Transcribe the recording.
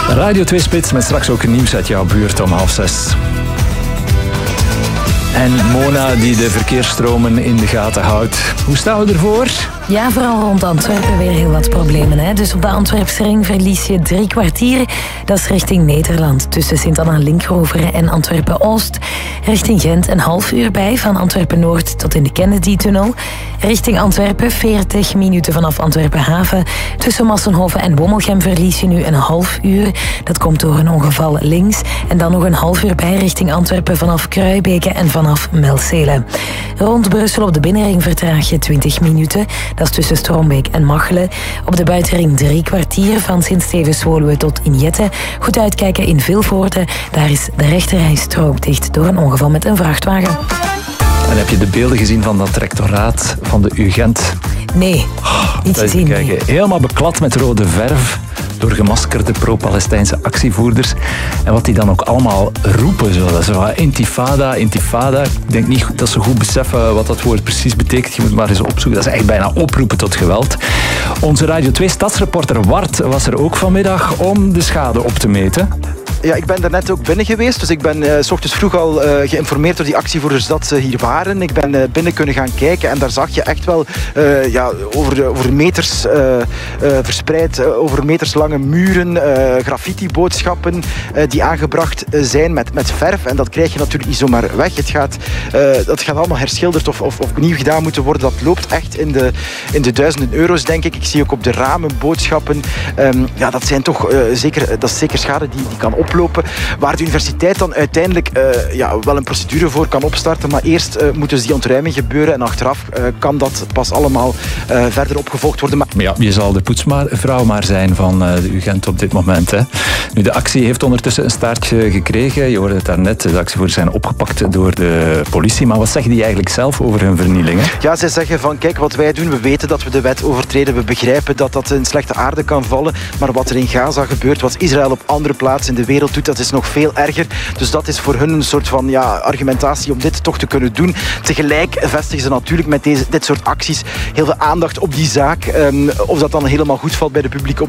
Radio 2 Spits met straks ook nieuws uit jouw buurt om 5:30. En Mona die de verkeersstromen in de gaten houdt. Hoe staan we ervoor? Ja, vooral rond Antwerpen weer heel wat problemen. Hè? Dus op de Antwerpse ring verlies je 3 kwartier. Dat is richting Nederland. Tussen Sint-Anna-Linkroveren en Antwerpen-Oost. Richting Gent een half uur bij. Van Antwerpen-Noord tot in de Kennedy-tunnel. Richting Antwerpen 40 minuten vanaf Antwerpen-Haven. Tussen Massenhoven en Wommelgem verlies je nu een half uur. Dat komt door een ongeval links. En dan nog een half uur bij richting Antwerpen vanaf Kruibeke en vanaf Melcelen. Rond Brussel op de binnenring vertraag je 20 minuten. Dat is tussen Strombeek en Machelen. Op de buitenring 3 kwartier van Sint-Stevens-Woluwe tot Injette. Goed uitkijken in Vilvoorde. Daar is de rechterrijstrook dicht door een ongeval met een vrachtwagen. En heb je de beelden gezien van dat rectoraat van de UGent? Nee, niet gezien. Nee. Helemaal beklad met rode verf door gemaskerde pro-Palestijnse actievoerders. En wat die dan ook allemaal roepen. Zo intifada, intifada. Ik denk niet dat ze goed beseffen wat dat woord precies betekent. Je moet maar eens opzoeken. Dat is echt bijna oproepen tot geweld. Onze Radio 2 stadsreporter Wart was er ook vanmiddag om de schade op te meten. Ja, ik ben daarnet ook binnen geweest. Dus ik ben 's ochtends vroeg al geïnformeerd door die actievoerders dat ze hier waren. Ik ben binnen kunnen gaan kijken en daar zag je echt wel over meters verspreid, over meters lange muren, graffiti-boodschappen die aangebracht zijn met verf. En dat krijg je natuurlijk niet zomaar weg. Dat gaat allemaal herschilderd of opnieuw gedaan moeten worden. Dat loopt echt in de duizenden euro's, denk ik. Ik zie ook op de ramen boodschappen. Dat zijn toch dat is zeker schade die kan oplopen. Waar de universiteit dan uiteindelijk wel een procedure voor kan opstarten. Maar eerst moet dus die ontruiming gebeuren. En achteraf kan dat pas allemaal verder opgevolgd worden. Maar ja, je zal de poetsvrouw maar zijn van de UGent op dit moment. Hè. Nu, de actie heeft ondertussen een staartje gekregen. Je hoorde het daarnet. De actievoerders zijn opgepakt door de politie. Maar wat zeggen die eigenlijk zelf over hun vernielingen? Ja, zij zeggen van kijk wat wij doen. We weten dat we de wet overtreden. We begrijpen dat dat in slechte aarde kan vallen. Maar wat er in Gaza gebeurt, wat Israël op andere plaatsen in de wereld doet, dat is nog veel erger. Dus dat is voor hun een soort van argumentatie om dit toch te kunnen doen. Tegelijk vestigen ze natuurlijk met dit soort acties heel veel aandacht op die zaak. Of dat dan helemaal goed valt bij de publieke